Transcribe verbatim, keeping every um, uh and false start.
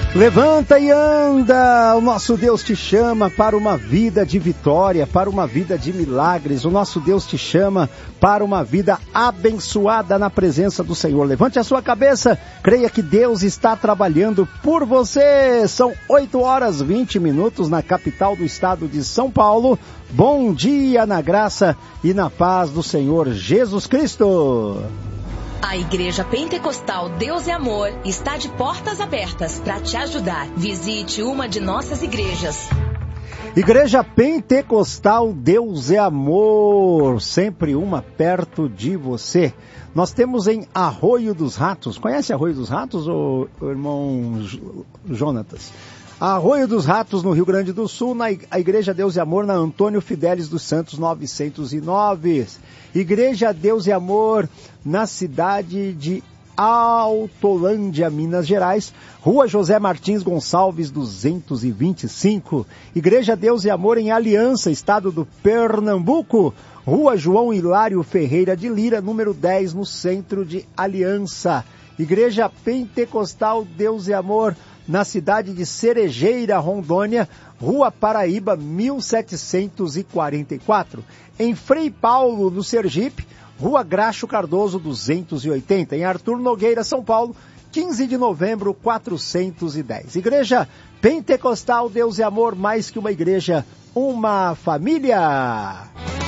Levanta e anda, o nosso Deus te chama para uma vida de vitória, para uma vida de milagres. O nosso Deus te chama para uma vida abençoada na presença do Senhor. Levante a sua cabeça, creia que Deus está trabalhando por você. São oito horas e vinte minutos na capital do estado de São Paulo. Bom dia na graça e na paz do Senhor Jesus Cristo. A Igreja Pentecostal Deus é Amor está de portas abertas para te ajudar. Visite uma de nossas igrejas. Igreja Pentecostal Deus é Amor, sempre uma perto de você. Nós temos em Arroio dos Ratos. Conhece Arroio dos Ratos, ô, ô irmão Jonatas? Arroio dos Ratos, no Rio Grande do Sul, na a Igreja Deus e Amor, na Antônio Fidelis dos Santos novecentos e nove. Igreja Deus e Amor, na cidade de Autolândia, Minas Gerais, Rua José Martins Gonçalves, duzentos e vinte e cinco. Igreja Deus e Amor em Aliança, estado do Pernambuco, Rua João Hilário Ferreira de Lira, número dez, no centro de Aliança. Igreja Pentecostal Deus e Amor, na cidade de Cerejeira, Rondônia, Rua Paraíba, mil setecentos e quarenta e quatro. Em Frei Paulo, no Sergipe, Rua Graxo Cardoso, duzentos e oitenta. Em Arthur Nogueira, São Paulo, quinze de novembro, quatrocentos e dez. Igreja Pentecostal Deus e Amor, mais que uma igreja, uma família.